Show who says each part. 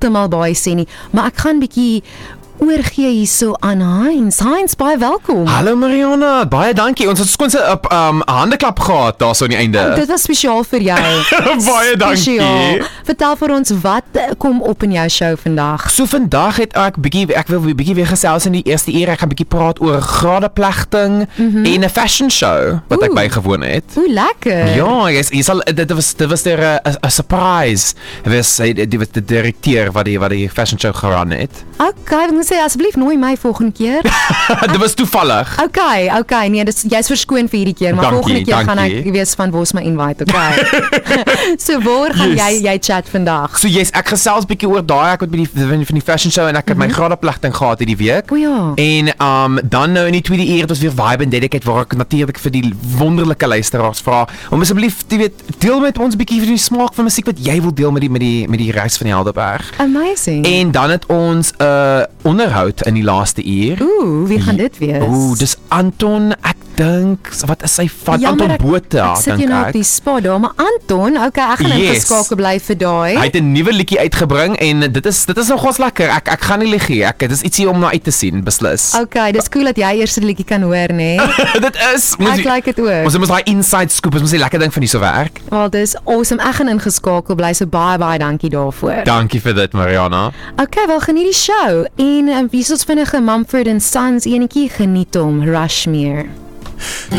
Speaker 1: heeltemal baie sê nie, maar ek gaan bietjie oorgee hierso aan Heinz. Heinz, baie welkom.
Speaker 2: Hallo Mariana, baie dankie. Ons het konse 'n handeklap gehad daar so aan die einde.
Speaker 1: Dit was spesiaal vir jou.
Speaker 2: Baie dankie.
Speaker 1: Spesiaal. Vertel vir ons, wat kom op in jou show vandag?
Speaker 2: So vandag het ek wil bietjie weer gesels in die eerste uur. Ek gaan bietjie praat oor gradeplegting en 'n fashion show wat ek bygewoon het.
Speaker 1: Hoe lekker.
Speaker 2: Ja, jy sal dit was der 'n surprise. Die was die direkteur wat die fashion show gerun het.
Speaker 1: Okay, dan sê asseblief nooi my volgende keer.
Speaker 2: Dit was toevallig.
Speaker 1: Okay, nee, jy's verskoon vir hierdie keer, maar volgende keer gaan ek weet van waar is my invite, okay. So waar gaan jy chat vandag?
Speaker 2: So ek gesels bietjie oor daai ek het by van die fashion show en ek het my gradeplegting gehad hierdie week.
Speaker 1: O ja.
Speaker 2: En dan nou in die tweede uur het ons weer Vibe and Dedicate waar ek natuurlik vir die wonderlike luisteraars vra om asseblief deel met ons bietjie van die smaak van musiek wat jy wil deel met die reis van die Helderberg.
Speaker 1: Amazing.
Speaker 2: En dan het ons onderhoud in die laaste uur.
Speaker 1: Wie gaan dit wees?
Speaker 2: Dis Anton, ek dink, wat is sy van? Anton Botha,
Speaker 1: ek sit jy nou op die spot daar, maar Anton, okay, ek gaan ingeskakel bly vir daai.
Speaker 2: Hy het 'n nuwe liedjie uitgebring en dit is nogals lekker. Ek gaan nie lieg nie. Dit is ietsie om na uit te sien, beslis.
Speaker 1: Okay, dis cool dat jy eers die liedjie kan hoor, nê?
Speaker 2: Dit is.
Speaker 1: Ek like dit ook.
Speaker 2: Ons moet daai inside scoop, ons moet 'n lekker ding van hierso werk.
Speaker 1: Wel, dis awesome. Ek gaan ingeskakel bly, so baie dankie daarvoor.
Speaker 2: Dankie vir dit, Mariana.
Speaker 1: Okay, wel geniet die show en wie is ons vinnige Mumford & Sons enetjie, geniet hom, Rushmere.